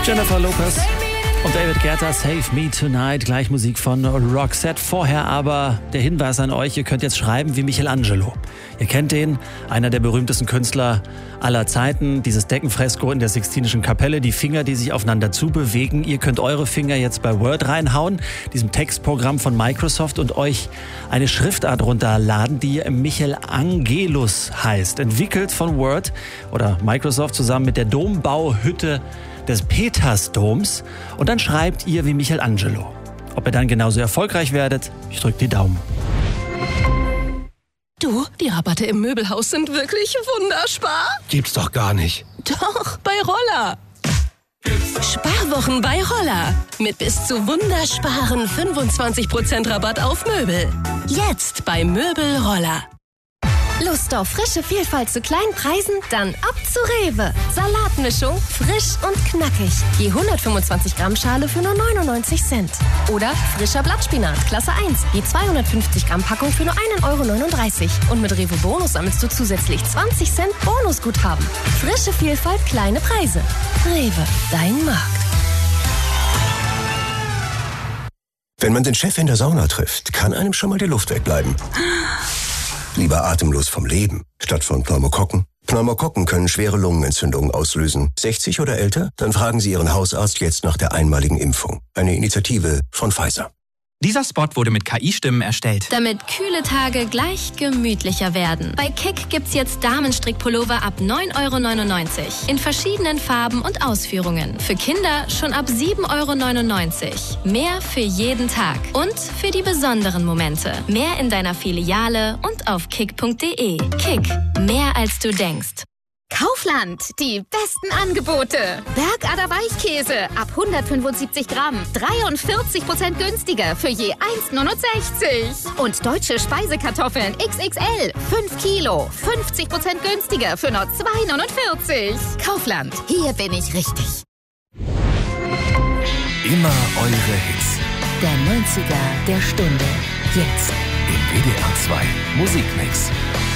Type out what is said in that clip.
Jennifer Lopez und David Guetta, Save Me Tonight. Gleich Musik von Roxette. Vorher aber der Hinweis an euch, ihr könnt jetzt schreiben wie Michelangelo. Ihr kennt den, einer der berühmtesten Künstler aller Zeiten. Dieses Deckenfresko in der Sixtinischen Kapelle, die Finger, die sich aufeinander zubewegen. Ihr könnt eure Finger jetzt bei Word reinhauen, diesem Textprogramm von Microsoft, und euch eine Schriftart runterladen, die Michelangelus heißt. Entwickelt von Word oder Microsoft zusammen mit der Dombauhütte des Petersdoms, und dann schreibt ihr wie Michelangelo. Ob ihr dann genauso erfolgreich werdet, ich drücke die Daumen. Du, die Rabatte im Möbelhaus sind wirklich wunderspar. Gibt's doch gar nicht. Doch, bei Roller. Sparwochen bei Roller. Mit bis zu wundersparen 25% Rabatt auf Möbel. Jetzt bei Möbel Roller. Lust auf frische Vielfalt zu kleinen Preisen? Dann ab zu Rewe. Salatmischung, frisch und knackig. Je 125 Gramm Schale für nur 99 Cent. Oder frischer Blattspinat, Klasse 1. Je 250 Gramm Packung für nur 1,39 €. Und mit Rewe Bonus sammelst du zusätzlich 20 Cent Bonusguthaben. Frische Vielfalt, kleine Preise. Rewe, dein Markt. Wenn man den Chef in der Sauna trifft, kann einem schon mal die Luft wegbleiben. Lieber atemlos vom Leben, statt von Pneumokokken. Pneumokokken können schwere Lungenentzündungen auslösen. 60 oder älter? Dann fragen Sie Ihren Hausarzt jetzt nach der einmaligen Impfung. Eine Initiative von Pfizer. Dieser Spot wurde mit KI-Stimmen erstellt. Damit kühle Tage gleich gemütlicher werden. Bei Kick gibt's jetzt Damenstrickpullover ab 9,99 € in verschiedenen Farben und Ausführungen. Für Kinder schon ab 7,99 €. Mehr für jeden Tag und für die besonderen Momente. Mehr in deiner Filiale und auf kick.de. Kick, mehr als du denkst. Kaufland, die besten Angebote. Bergader Weichkäse ab 175 Gramm, 43% günstiger für je 1,69 €. Und deutsche Speisekartoffeln XXL, 5 Kilo, 50% günstiger für nur 2,49 €. Kaufland, hier bin ich richtig. Immer eure Hits. Der 90er der Stunde. Jetzt. Im WDR 2 Musikmix.